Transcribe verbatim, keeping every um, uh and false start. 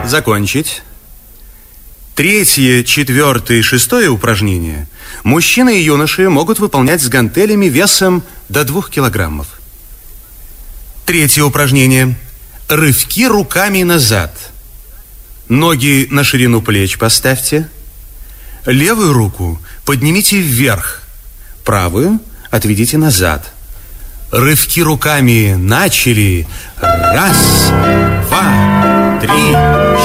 Закончить. Третье, четвертое и шестое упражнения мужчины и юноши могут выполнять с гантелями весом до двух килограммов. Третье упражнение. Рывки руками назад. Ноги на ширину плеч поставьте. Левую руку поднимите вверх. Правую отведите назад. Рывки руками начали. Раз, два, три,